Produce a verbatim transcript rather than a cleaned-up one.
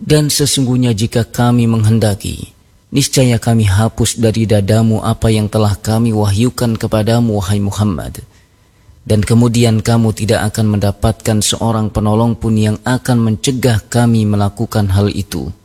Dan sesungguhnya jika kami menghendaki, niscaya kami hapus dari dadamu apa yang telah kami wahyukan kepadamu, wahai Muhammad. Dan kemudian kamu tidak akan mendapatkan seorang penolong pun yang akan mencegah kami melakukan hal itu.